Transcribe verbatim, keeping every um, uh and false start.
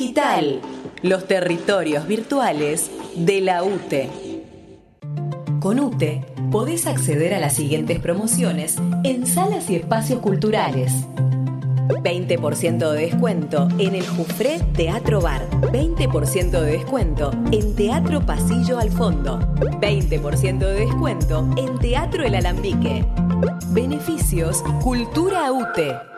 Digital, los territorios virtuales de la U T E. Con U T E podés acceder a las siguientes promociones en salas y espacios culturales. veinte por ciento de descuento en el Jufré Teatro Bar. veinte por ciento de descuento en Teatro Pasillo al Fondo. veinte por ciento de descuento en Teatro El Alambique. Beneficios Cultura U T E.